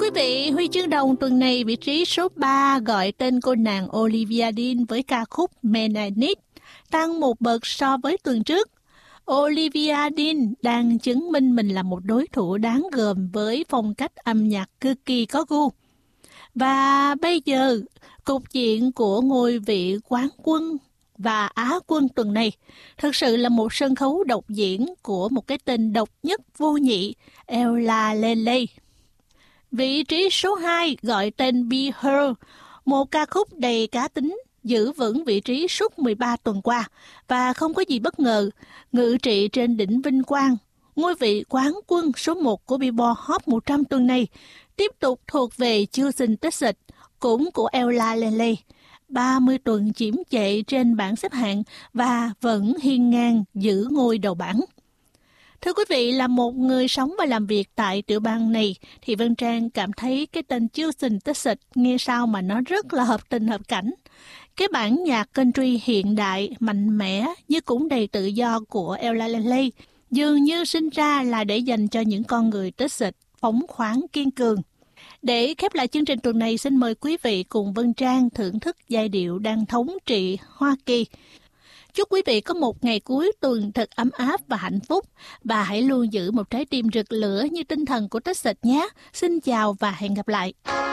quý vị, huy chương đồng tuần này vị trí số 3 gọi tên cô nàng Olivia Dean với ca khúc Man I Need, tăng một bậc so với tuần trước. Olivia Dean đang chứng minh mình là một đối thủ đáng gờm với phong cách âm nhạc cực kỳ có gu. Và bây giờ, cục diện của ngôi vị quán quân và Á quân tuần này thực sự là một sân khấu độc diễn của một cái tên độc nhất vô nhị, Ella Lele. Vị trí số 2 gọi tên Be Her, một ca khúc đầy cá tính, giữ vững vị trí suốt 13 tuần qua và không có gì bất ngờ, ngự trị trên đỉnh vinh quang. Ngôi vị quán quân số 1 của Billboard Hot 100 tuần này tiếp tục thuộc về Houston, Texas, cũng của Ella Lele. 30 tuần chiếm chạy trên bảng xếp hạng và vẫn hiên ngang giữ ngôi đầu bảng. Thưa quý vị, là một người sống và làm việc tại tiểu bang này thì Vân Trang cảm thấy cái tên Houston, Texas nghe sao mà nó rất là hợp tình hợp cảnh. Cái bản nhạc country hiện đại, mạnh mẽ nhưng cũng đầy tự do của Ella Lele dường như sinh ra là để dành cho những con người Texas phóng khoáng kiên cường. Để khép lại chương trình tuần này, xin mời quý vị cùng Vân Trang thưởng thức giai điệu đang thống trị Hoa Kỳ. Chúc quý vị có một ngày cuối tuần thật ấm áp và hạnh phúc, và hãy luôn giữ một trái tim rực lửa như tinh thần của Texas nhé. Xin chào và hẹn gặp lại.